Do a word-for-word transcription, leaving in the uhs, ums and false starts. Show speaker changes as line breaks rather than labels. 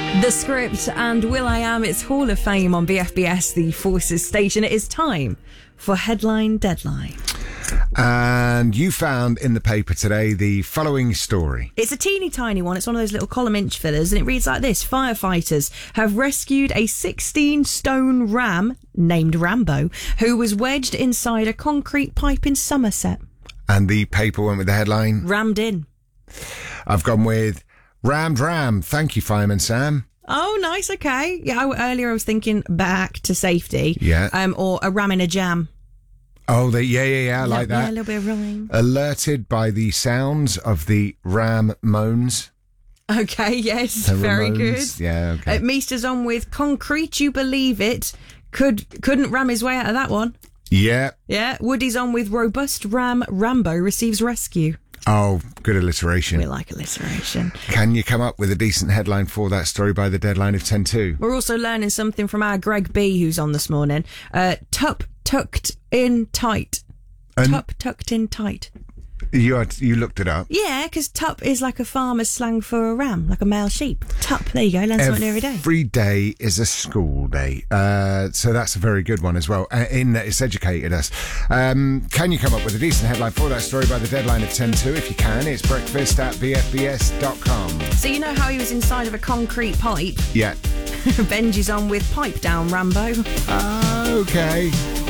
The Script and will.i.am, it's Hall of Fame on B F B S, the Forces station. It is time for Headline Deadline.
And you found in the paper today the following story.
It's a teeny tiny one. It's one of those little column inch fillers, and it reads like this. Firefighters have rescued a sixteen stone ram named Rambo who was wedged inside a concrete pipe in Somerset.
And the paper went with the headline.
Rammed in.
I've gone with Rammed Ram. Thank you, Fireman Sam.
Oh, nice. Okay. Yeah. I, earlier I was thinking back to safety.
Yeah.
Um, or a ram in a jam.
Oh, the, yeah, yeah, yeah. I like
yeah,
that.
A little bit of rhyme.
Alerted by the sounds of the ram moans.
Okay. Yes.
The
very
Ramones.
good.
Yeah. Okay.
Uh, Meester's on with concrete. You believe it? Could couldn't ram his way out of that one.
Yeah.
Yeah. Woody's on with robust ram. Rambo receives rescue.
Oh, good alliteration.
We like alliteration.
Can you come up with a decent headline for that story by the deadline of ten two?
We're also learning something from our Greg B, who's on this morning. Uh, tup tucked in tight.
And
Tup tucked in tight.
You had, you looked it up.
Yeah, because tup is like a farmer's slang for a ram, like a male sheep. Tup, there you go, learn something new every day.
Every day is a school day. Uh, so that's a very good one as well, uh, in that it's educated us. Um, can you come up with a decent headline for that story by the deadline of ten two? If you can, it's breakfast at b f b s dot com.
So you know how he was inside of a concrete pipe?
Yeah.
Benji's on with pipe down, Rambo.
Okay.